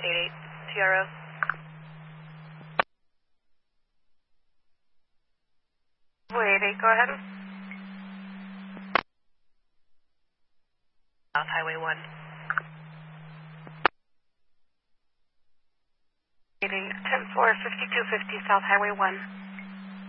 88 TRO. Wait, go ahead. South Highway 1. 10-4, 5250 South Highway 1.